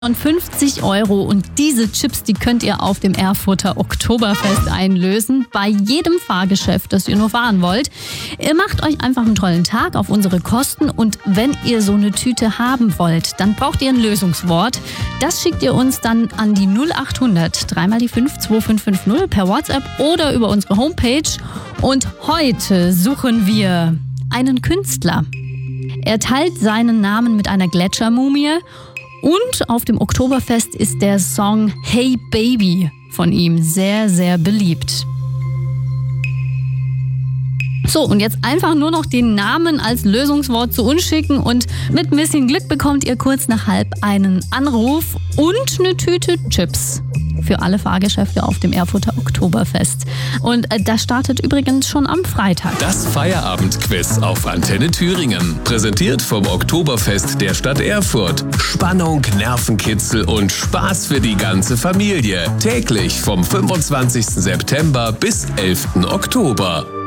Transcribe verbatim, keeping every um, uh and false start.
Und fünfzig Euro und diese Chips, die könnt ihr auf dem Erfurter Oktoberfest einlösen. Bei jedem Fahrgeschäft, das ihr nur fahren wollt. Ihr macht euch einfach einen tollen Tag auf unsere Kosten und wenn ihr so eine Tüte haben wollt, dann braucht ihr ein Lösungswort. Das schickt ihr uns dann an die null achthundert, dreimal die fünf, zwei fünf fünf null per WhatsApp oder über unsere Homepage. Und heute suchen wir einen Künstler. Er teilt seinen Namen mit einer Gletschermumie. Und auf dem Oktoberfest ist der Song Hey Baby von ihm sehr, sehr beliebt. So, und jetzt einfach nur noch den Namen als Lösungswort zu uns schicken und mit ein bisschen Glück bekommt ihr kurz nach halb einen Anruf und eine Tüte Chips für alle Fahrgeschäfte auf dem Erfurter Oktoberfest. Und äh, das startet übrigens schon am Freitag. Das Feierabendquiz auf Antenne Thüringen. Präsentiert vom Oktoberfest der Stadt Erfurt. Spannung, Nervenkitzel und Spaß für die ganze Familie. Täglich vom fünfundzwanzigsten September bis elften Oktober.